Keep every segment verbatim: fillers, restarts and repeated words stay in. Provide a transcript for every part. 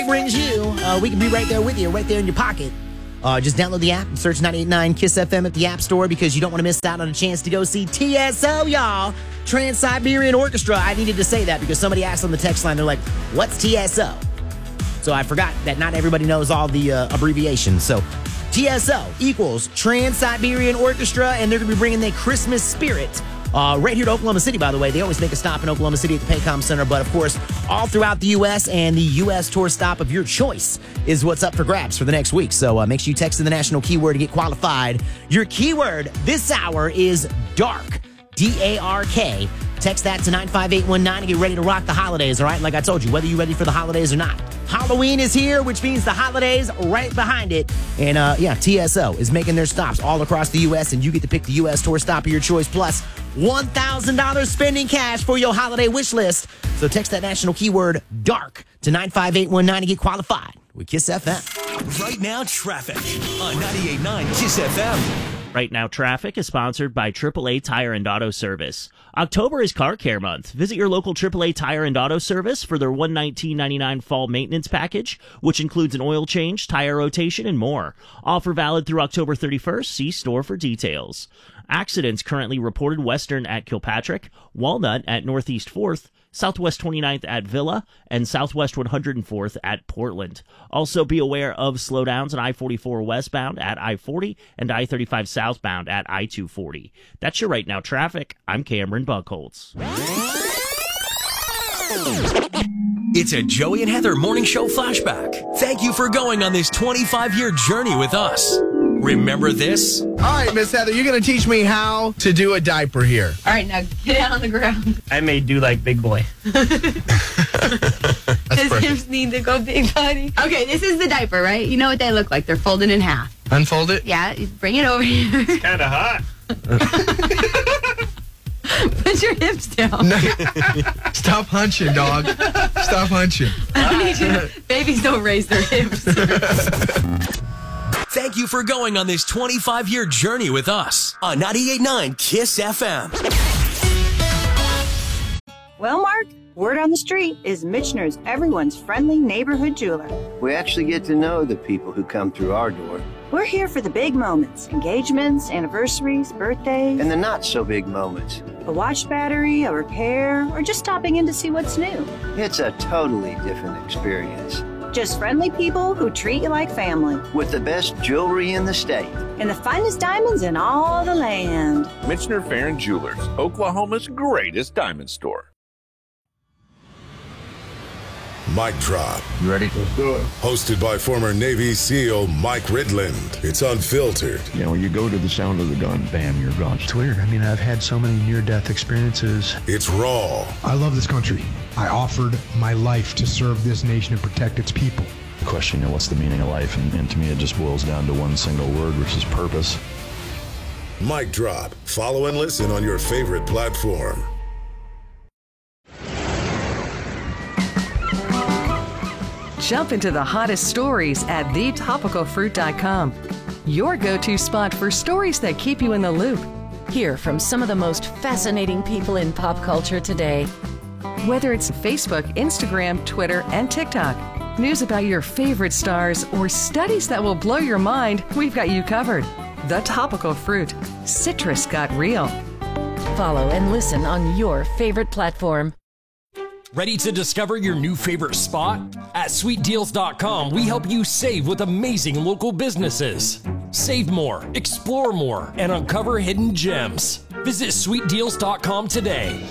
Rings you. Uh, we can be right there with you, right there in your pocket. Uh, just download the app and search ninety-eight point nine KISS F M at the App Store because you don't want to miss out on a chance to go see T S O, y'all. Trans-Siberian Orchestra. I needed to say that because somebody asked on the text line, they're like, what's T S O? So I forgot that not everybody knows all the uh, abbreviations. So T S O equals Trans-Siberian Orchestra, and they're going to be bringing the Christmas spirit Uh, right here to Oklahoma City, by the way. They always make a stop in Oklahoma City at the Paycom Center, but of course, all throughout the U S, and the U S tour stop of your choice is what's up for grabs for the next week. So uh, make sure you text in the national keyword to get qualified. Your keyword this hour is DARK, D A R K. Text that to nine five eight one nine and get ready to rock the holidays, all right? Like I told you, whether you're ready for the holidays or not. Halloween is here, which means the holidays right behind it. And uh, yeah, T S O is making their stops all across the U S, and you get to pick the U S tour stop of your choice, plus one thousand dollars spending cash for your holiday wish list. So text that national keyword DARK to nine five eight one nine and get qualified with KISS F M. Right now, traffic on ninety-eight point nine KISS F M. Right Now Traffic is sponsored by triple A Tire and Auto Service. October is Car Care Month. Visit your local triple A Tire and Auto Service for their one hundred nineteen dollars and ninety-nine cents fall maintenance package, which includes an oil change, tire rotation, and more. Offer valid through October thirty-first. See store for details. Accidents currently reported western at Kilpatrick, Walnut at Northeast fourth, Southwest twenty-ninth at Villa, and Southwest one hundred fourth at Portland. Also be aware of slowdowns on I forty-four westbound at I forty and I thirty-five southbound at I two forty. That's your Right Now Traffic. I'm Cameron Buckholtz. It's a Joey and Heather Morning Show flashback. Thank you for going on this twenty-five year journey with us. Remember this? All right, Miss Heather, you're going to teach me how to do a diaper here. All right, now get down on the ground. I may do like Big Boy. His hips need to go big, buddy. Okay, this is the diaper, right? You know what they look like. They're folded in half. Unfold it? Yeah, bring it over here. It's kind of hot. Put your hips down. No. Stop hunching, dog. Stop hunching. I need you. Babies don't raise their hips. Thank you for going on this twenty-five year journey with us on ninety-eight point nine KISS F M. Well, Mark, word on the street is Michener's everyone's friendly neighborhood jeweler. We actually get to know the people who come through our door. We're here for the big moments, engagements, anniversaries, birthdays. And the not so big moments. A watch battery, a repair, or just stopping in to see what's new. It's a totally different experience. Just friendly people who treat you like family. With the best jewelry in the state. And the finest diamonds in all the land. Michener Farron Jewelers, Oklahoma's greatest diamond store. Mic Drop. You ready? Let's do it. Hosted by former Navy SEAL Mike Ridland. It's unfiltered. You know, you go to the sound of the gun, bam, you're gone. It's weird. I mean, I've had so many near-death experiences. It's raw. I love this country. I offered my life to serve this nation and protect its people. The question, you know, what's the meaning of life? And, and to me, it just boils down to one single word, which is purpose. Mic Drop. Follow and listen on your favorite platform. Jump into the hottest stories at the topical fruit dot com. Your go-to spot for stories that keep you in the loop. Hear from some of the most fascinating people in pop culture today. Whether it's Facebook, Instagram, Twitter, and TikTok, news about your favorite stars, or studies that will blow your mind, we've got you covered. The Topical Fruit. Citrus got real. Follow and listen on your favorite platform. Ready to discover your new favorite spot? At sweet deals dot com, we help you save with amazing local businesses. Save more, explore more, and uncover hidden gems. Visit sweet deals dot com today.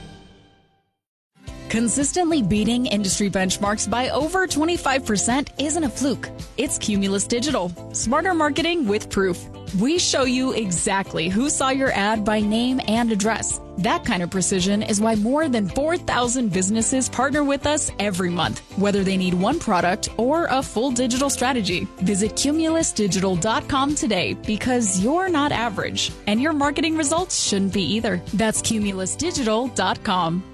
Consistently beating industry benchmarks by over twenty-five percent isn't a fluke. It's Cumulus Digital. Smarter marketing with proof. We show you exactly who saw your ad by name and address. That kind of precision is why more than four thousand businesses partner with us every month, whether they need one product or a full digital strategy. Visit Cumulus Digital dot com today because you're not average, and your marketing results shouldn't be either. That's Cumulus Digital dot com.